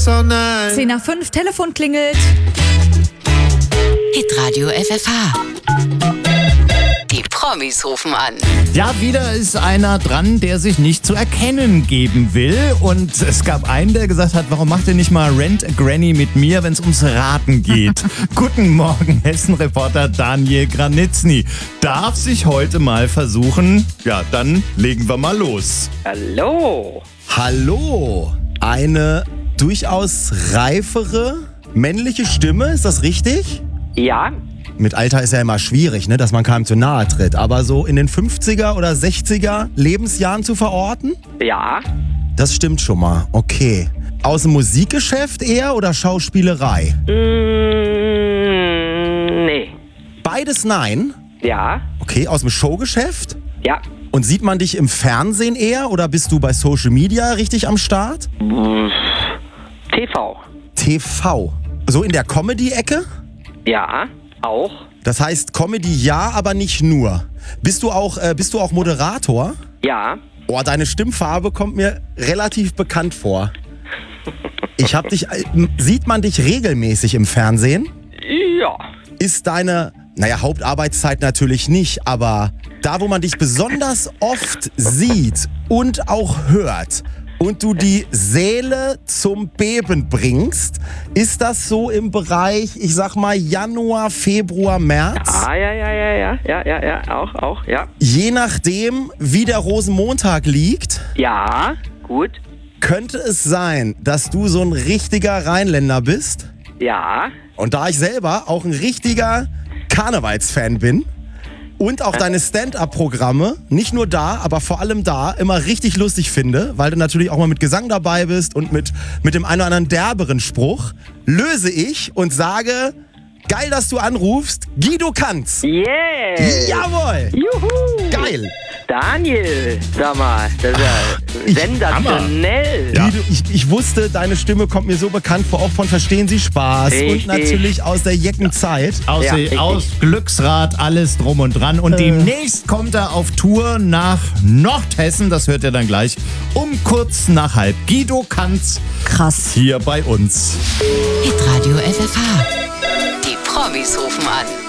oh nein. 10:05, Telefon klingelt. Hitradio FFH. Die Promis rufen an. Ja, wieder ist einer dran, der sich nicht zu erkennen geben will. Und es gab einen, der gesagt hat, warum macht ihr nicht mal Rent a Granny mit mir, wenn es ums Raten geht? Guten Morgen, Hessen-Reporter Daniel Granitzny. Darf sich heute mal versuchen? Ja, dann legen wir mal los. Hallo. Hallo, eine durchaus reifere männliche Stimme, ist das richtig? Ja, Mit Alter ist ja immer schwierig, ne, dass man keinem zu nahe tritt. Aber so in den 50er oder 60er Lebensjahren zu verorten? ja, Das stimmt schon mal. Okay. Aus dem Musikgeschäft eher oder Schauspielerei? nee. Beides nein. Ja, Okay, aus dem Showgeschäft? ja, Und sieht man dich im Fernsehen eher oder bist du bei Social Media richtig am Start? TV. TV. So in der Comedy-Ecke? Ja, auch. Das heißt Comedy ja, aber nicht nur. Bist du auch Moderator? Ja, Oh, deine Stimmfarbe kommt mir relativ bekannt vor. Sieht man dich regelmäßig im Fernsehen? ja, Ist deine, Hauptarbeitszeit natürlich nicht, aber da, wo man dich besonders oft sieht und auch hört und du die Seele zum Beben bringst, ist das so im Bereich, ich sag mal, Januar, Februar, März? ja, auch, ja. Je nachdem, wie der Rosenmontag liegt, Ja, gut, könnte es sein, dass du so ein richtiger Rheinländer bist. ja, Und da ich selber auch ein richtiger Karnevalsfan bin und auch deine Stand-up-Programme, nicht nur da, aber vor allem da, immer richtig lustig finde, weil du natürlich auch mal mit Gesang dabei bist und mit dem einen oder anderen derberen Spruch, löse ich und sage, geil, dass du anrufst, Guido Kanz. yeah, Jawohl! juhu, Geil! Daniel, sag mal, das ist ja sensationell. Ja. Guido, ich wusste, deine Stimme kommt mir so bekannt vor, auch von Verstehen Sie Spaß Richtig. und natürlich aus der Jeckenzeit. Ja, richtig. Aus Glücksrad, alles drum und dran. Und demnächst kommt er auf Tour nach Nordhessen, das hört ihr dann gleich, um kurz nach halb. Guido Kanz Krass. hier bei uns. Hitradio FFH. Die Promis rufen an.